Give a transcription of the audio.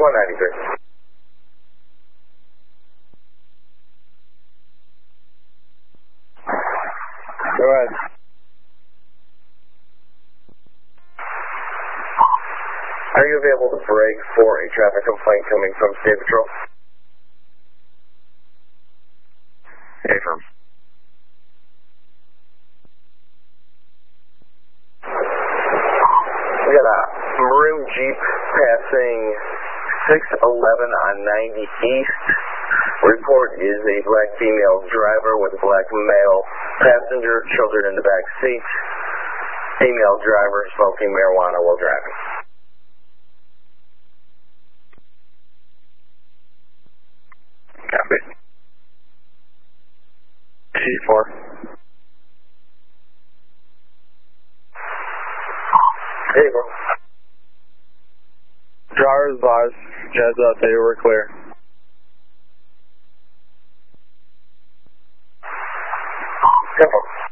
193. Go ahead. Are you available to break for a traffic complaint coming from State Patrol? Affirm. We got a maroon Jeep passing 611 on 90 East. Report is a black female driver with a black male passenger, children in the back seat. Female driver smoking marijuana while driving. Copy. G4. Hey, bro. Driver's advised. Jazz up, they were clear. Simple.